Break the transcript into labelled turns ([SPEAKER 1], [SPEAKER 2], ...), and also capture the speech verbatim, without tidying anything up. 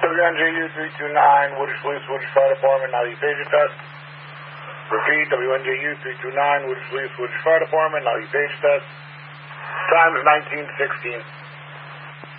[SPEAKER 1] W N J U three two nine, Woodridge Police, Woodridge Fire Department, now you pager test. Repeat, W N J U three two nine, Woodridge Police, Woodridge Fire Department, now you pager test. Time is nineteen sixteen.